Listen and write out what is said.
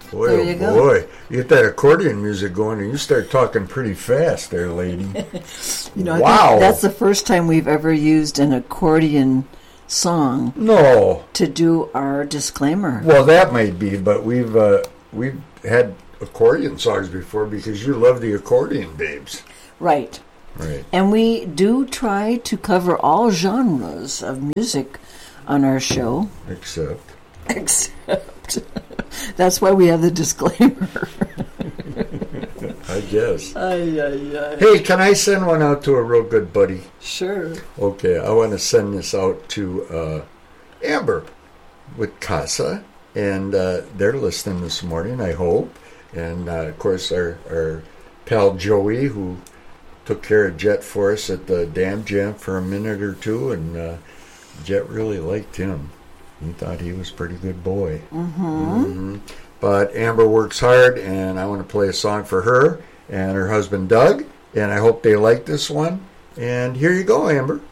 Boy, there oh you go. boy. You get that accordion music going and you start talking pretty fast there, lady. I Wow. think that's the first time we've ever used an accordion song No. to do our disclaimer. Well, that might be, but we've had accordion songs before because you love the accordion, babes. Right. Right. And we do try to cover all genres of music on our show. Except. That's why we have the disclaimer. I guess. Ay, ay, ay. Hey, can I send one out to a real good buddy? Sure. Okay, I want to send this out to Amber with Casa, and they're listening this morning, I hope. And, of course, our pal Joey, who took care of Jet for us at the Dam Jam for a minute or two, and Jet really liked him. He thought he was a pretty good boy. But Amber works hard, and I want to play a song for her and her husband Doug, and I hope they like this one. And here you go, Amber.